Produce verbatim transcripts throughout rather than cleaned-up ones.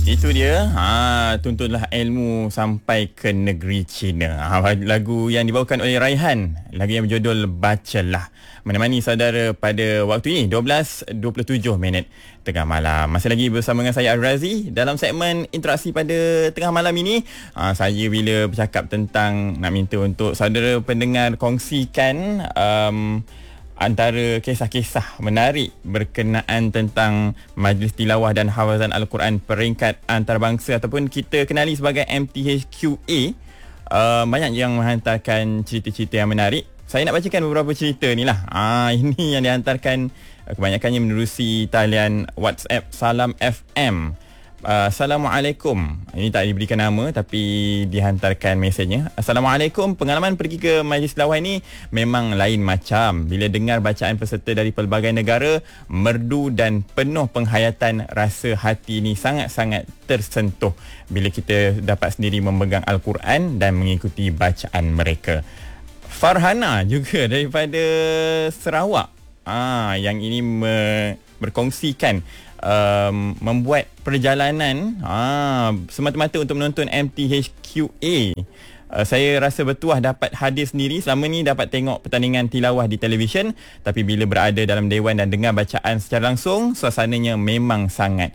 Itu dia, ha, tuntunlah ilmu sampai ke negeri China. Ha, lagu yang dibawakan oleh Raihan, lagu yang berjudul Bacalah, menemani saudara pada waktu ini dua belas dua puluh tujuh minit tengah malam. Masih lagi bersama dengan saya Al-Razi dalam segmen interaksi pada tengah malam ini. Ha, saya bila bercakap tentang nak minta untuk saudara pendengar kongsikan um, antara kisah-kisah menarik berkenaan tentang Majlis Tilawah dan Hafazan Al-Quran peringkat antarabangsa ataupun kita kenali sebagai M T H Q A. Uh, banyak yang menghantarkan cerita-cerita yang menarik. Saya nak bacakan beberapa cerita ni lah. Ah, ini yang dihantarkan kebanyakannya menerusi talian WhatsApp Salam F M. Uh, Assalamualaikum. Ini tak diberikan nama tapi dihantarkan mesejnya. Assalamualaikum. Pengalaman pergi ke Majlis Tilawah ini memang lain macam. Bila dengar bacaan peserta dari pelbagai negara, merdu dan penuh penghayatan, rasa hati ini sangat-sangat tersentuh bila kita dapat sendiri memegang Al-Quran dan mengikuti bacaan mereka. Farhana juga daripada Sarawak, ah, yang ini me- berkongsikan Um, membuat perjalanan ah, semata-mata untuk menonton M T H Q A. Uh, saya rasa bertuah dapat hadir sendiri. Selama ni dapat tengok pertandingan tilawah di televisyen, tapi bila berada dalam dewan dan dengar bacaan secara langsung, suasananya memang sangat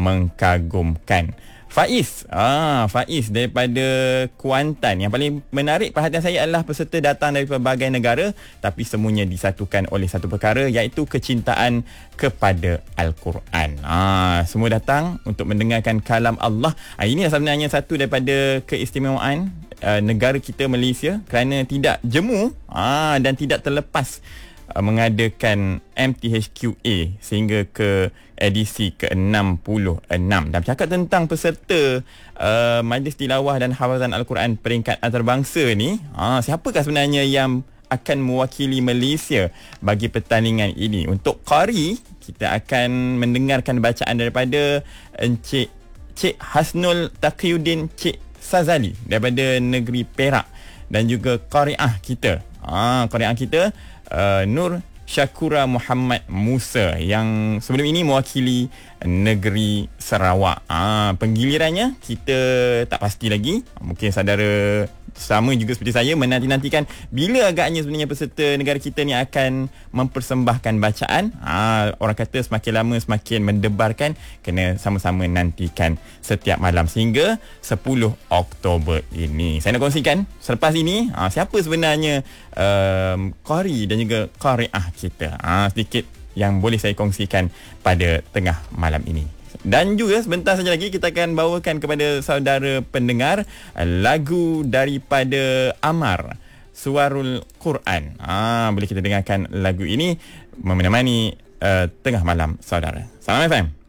mengagumkan. Faiz, ah, Faiz daripada Kuantan. Yang paling menarik perhatian saya adalah peserta datang dari pelbagai negara, tapi semuanya disatukan oleh satu perkara, iaitu kecintaan kepada Al-Quran. Ah, semua datang untuk mendengarkan kalam Allah. Ah, ini sebenarnya satu daripada keistimewaan uh, negara kita Malaysia, kerana tidak jemu ah, dan tidak terlepas uh, mengadakan M T H Q A sehingga ke edisi ke enam puluh enam. Dan bercakap tentang peserta uh, Majlis Tilawah dan Hafazan Al-Quran peringkat antarabangsa ni, ah, siapakah sebenarnya yang akan mewakili Malaysia bagi pertandingan ini? Untuk qari, kita akan mendengarkan bacaan daripada Encik Cik Hasnul Taqiyuddin Cik Sazali daripada negeri Perak, dan juga qari'ah kita, ah, qari'ah kita uh, Nur Syakura Muhammad Musa yang sebelum ini mewakili negeri Sarawak. Ah, penggilirannya kita tak pasti lagi. Mungkin saudara sama juga seperti saya menanti-nantikan bila agaknya sebenarnya peserta negara kita ni akan mempersembahkan bacaan. Ah, orang kata semakin lama semakin mendebarkan, kena sama-sama nantikan setiap malam sehingga sepuluh Oktober ini. Saya nak kongsikan selepas ini ah, siapa sebenarnya um, qari dan juga qari'ah kita. Ah, sedikit yang boleh saya kongsikan pada tengah malam ini. Dan juga sebentar saja lagi kita akan bawakan kepada saudara pendengar lagu daripada Amar, Suarul Quran. Ah, boleh kita dengarkan lagu ini menemani uh, tengah malam saudara. Salam F M.